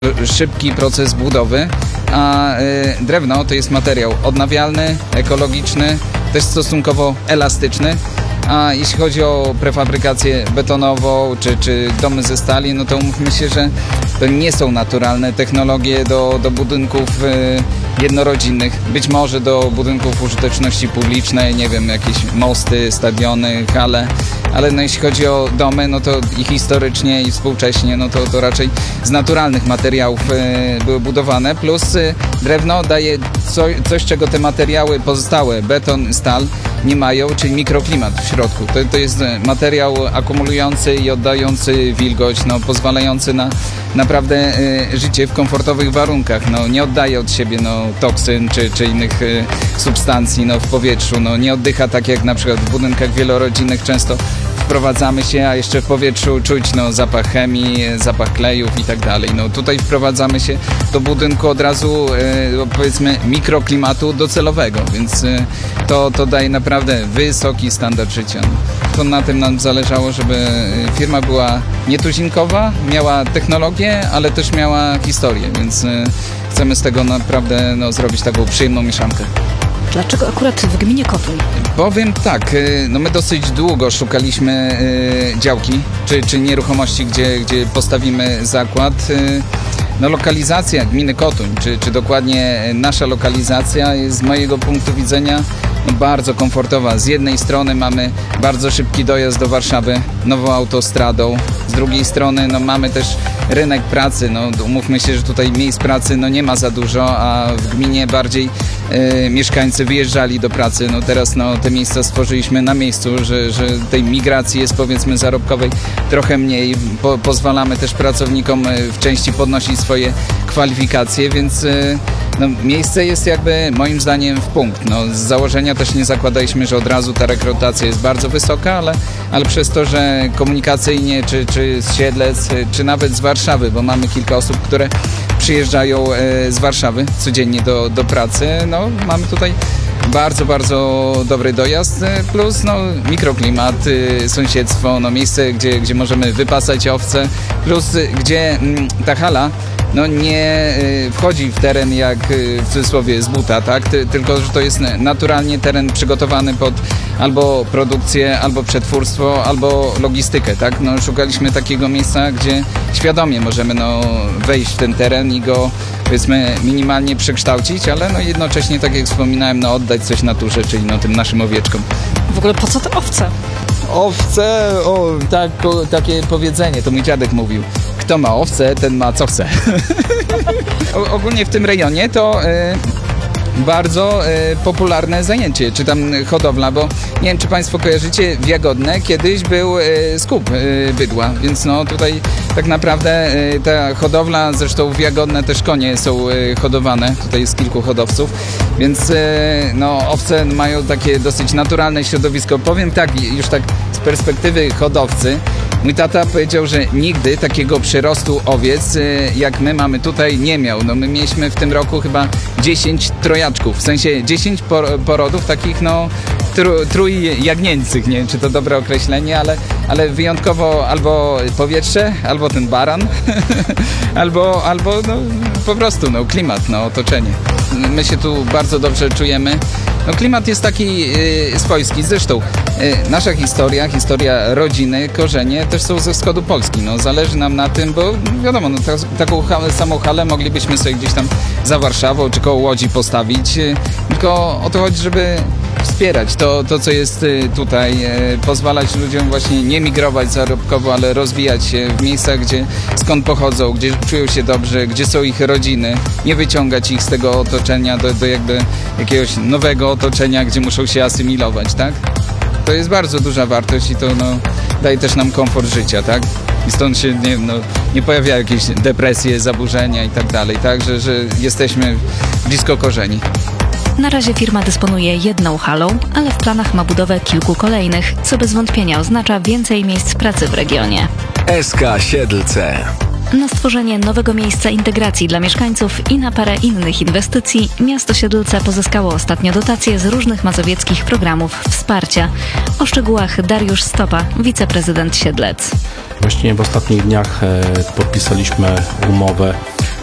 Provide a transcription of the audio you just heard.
szybki proces budowy, a drewno to jest materiał odnawialny, ekologiczny, też stosunkowo elastyczny. A jeśli chodzi o prefabrykację betonową czy domy ze stali, no to umówmy się, że to nie są naturalne technologie do budynków jednorodzinnych. Być może do budynków użyteczności publicznej, nie wiem, jakieś mosty, stadiony, hale, ale no jeśli chodzi o domy, no to i historycznie i współcześnie, no to raczej z naturalnych materiałów były budowane, plus drewno daje coś, czego te materiały pozostałe, beton, stal, nie mają, czyli mikroklimat w środku. To jest materiał akumulujący i oddający wilgoć, no, pozwalający na naprawdę życie w komfortowych warunkach. No, nie oddaje od siebie toksyn czy innych substancji w powietrzu. No, nie oddycha tak jak na przykład w budynkach wielorodzinnych często wprowadzamy się, a jeszcze w powietrzu czuć zapach chemii, zapach klejów i tak dalej. No, tutaj wprowadzamy się do budynku od razu powiedzmy mikroklimatu docelowego, więc to daje naprawdę wysoki standard życia. To na tym nam zależało, żeby firma była nietuzinkowa, miała technologię, ale też miała historię, więc chcemy z tego naprawdę zrobić taką przyjemną mieszankę. Dlaczego akurat w gminie Kotuń? Powiem tak, my dosyć długo szukaliśmy działki czy nieruchomości, gdzie postawimy zakład. Lokalizacja gminy Kotuń, czy dokładnie nasza lokalizacja jest z mojego punktu widzenia bardzo komfortowa. Z jednej strony mamy bardzo szybki dojazd do Warszawy nową autostradą, z drugiej strony mamy też rynek pracy. Umówmy się, że tutaj miejsc pracy nie ma za dużo, a w gminie bardziej mieszkańcy wyjeżdżali do pracy. Teraz te miejsca stworzyliśmy na miejscu, że tej migracji jest powiedzmy zarobkowej trochę mniej. Pozwalamy też pracownikom w części podnosić swoje kwalifikacje, więc miejsce jest jakby moim zdaniem w punkt. Z założenia też nie zakładaliśmy, że od razu ta rekrutacja jest bardzo wysoka, ale przez to, że komunikacyjnie czy z Siedlec, czy nawet z Warszawy, bo mamy kilka osób, które przyjeżdżają z Warszawy codziennie do pracy, mamy tutaj bardzo, bardzo dobry dojazd, plus mikroklimat, sąsiedztwo, miejsce, gdzie możemy wypasać owce, plus gdzie ta hala nie wchodzi w teren jak w cudzysłowie z buta, tak? Tylko że to jest naturalnie teren przygotowany pod albo produkcję, albo przetwórstwo, albo logistykę, tak? Szukaliśmy takiego miejsca, gdzie świadomie możemy wejść w ten teren i go powiedzmy minimalnie przekształcić, ale jednocześnie, tak jak wspominałem, oddać coś naturze, czyli tym naszym owieczkom. W ogóle po co te owce? Owce, takie powiedzenie, to mój dziadek mówił. Kto ma owce, ten ma co chce. Ogólnie w tym rejonie to bardzo popularne zajęcie, czy tam hodowla, bo nie wiem, czy Państwo kojarzycie, w Jagodne kiedyś był skup bydła, więc tutaj tak naprawdę ta hodowla, zresztą w Jagodne też konie są hodowane, tutaj jest kilku hodowców, więc owce mają takie dosyć naturalne środowisko. Powiem tak, już tak z perspektywy hodowcy, mój tata powiedział, że nigdy takiego przyrostu owiec, jak my mamy tutaj, nie miał. My mieliśmy w tym roku chyba 10 trojaczków, w sensie 10 porodów takich trójjagnięcych. Nie wiem, czy to dobre określenie, ale wyjątkowo albo powietrze, albo ten baran, albo po prostu klimat, otoczenie. My się tu bardzo dobrze czujemy. Klimat jest taki swojski. Zresztą nasza historia rodziny, korzenie też są ze wschodu Polski. Zależy nam na tym, bo wiadomo, taką samą halę moglibyśmy sobie gdzieś tam za Warszawą czy koło Łodzi postawić. Tylko o to chodzi, żeby wspierać to co jest tutaj, pozwalać ludziom właśnie nie migrować zarobkowo, ale rozwijać się w miejscach, skąd pochodzą, gdzie czują się dobrze, gdzie są ich rodziny, nie wyciągać ich z tego otoczenia do jakby jakiegoś nowego otoczenia, gdzie muszą się asymilować, tak? To jest bardzo duża wartość i to daje też nam komfort życia, tak? I stąd się nie pojawiają jakieś depresje, zaburzenia i tak dalej, tak? Że jesteśmy blisko korzeni. Na razie firma dysponuje jedną halą, ale w planach ma budowę kilku kolejnych, co bez wątpienia oznacza więcej miejsc pracy w regionie. SK Siedlce. Na stworzenie nowego miejsca integracji dla mieszkańców i na parę innych inwestycji miasto Siedlce pozyskało ostatnio dotacje z różnych mazowieckich programów wsparcia. O szczegółach Dariusz Stopa, wiceprezydent Siedlec. Właściwie w ostatnich dniach podpisaliśmy umowę